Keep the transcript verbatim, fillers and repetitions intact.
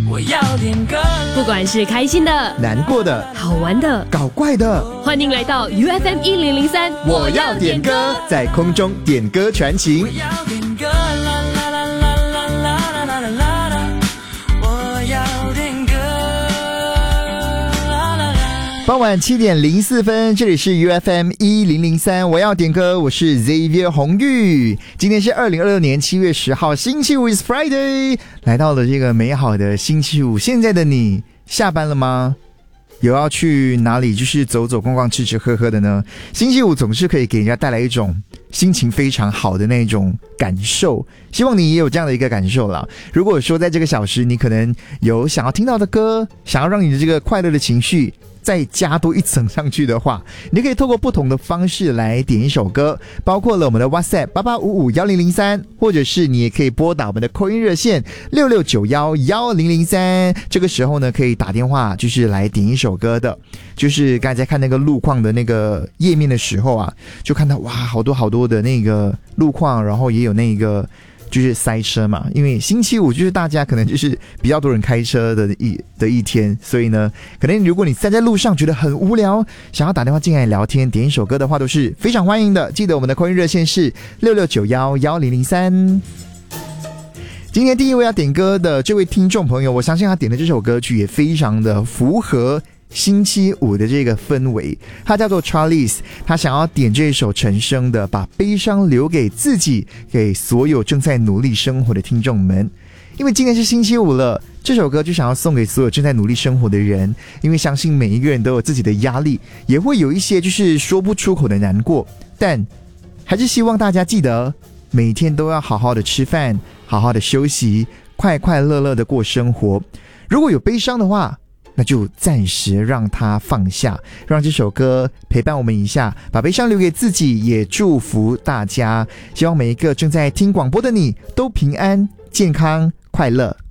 我要点歌， 不管是开心的、 难过的、 好玩的、 搞怪的， 欢迎来到 U F M 一零零三， 我要点歌，在空中点歌传情。 我要点歌，啦啦啦啦啦啦啦啦啦啦，我要点歌，啦啦啦。 傍晚七点零四分，这里是 U F M 一零零三，我要点歌，我是 Xavier 红玉。今天是二零二六年七月十号，星期五 is Friday， 来到了这个美好的星期五。现在的你下班了吗？有要去哪里就是走走逛逛吃吃喝喝的呢？星期五总是可以给人家带来一种心情非常好的那种感受，希望你也有这样的一个感受啦。如果说在这个小时你可能有想要听到的歌，想要让你的这个快乐的情绪再加多一层上去的话，你可以透过不同的方式来点一首歌，包括了我们的 WhatsApp 八八五五一零零三，或者是你也可以拨打我们的call in热线六六九一一零零三，这个时候呢可以打电话就是来点一首歌的。就是刚才看那个路况的那个页面的时候啊，就看到哇好多好多的那个路况，然后也有那个就是塞车嘛，因为星期五就是大家可能就是比较多人开车的一的一天，所以呢，可能如果你站在路上觉得很无聊，想要打电话进来聊天、点一首歌的话，都是非常欢迎的。记得我们的call in热线是六六九一一零零三。今天第一位要点歌的这位听众朋友，我相信他点的这首歌曲也非常的符合星期五的这个氛围，他叫做 Charles， 他想要点这首陈升的《把悲伤留给自己》，给所有正在努力生活的听众们。因为今天是星期五了，这首歌就想要送给所有正在努力生活的人，因为相信每一个人都有自己的压力，也会有一些就是说不出口的难过，但还是希望大家记得每天都要好好的吃饭，好好的休息，快快乐乐的过生活。如果有悲伤的话，那就暂时让它放下，让这首歌陪伴我们一下，把悲伤留给自己，也祝福大家。希望每一个正在听广播的你都平安、健康、快乐。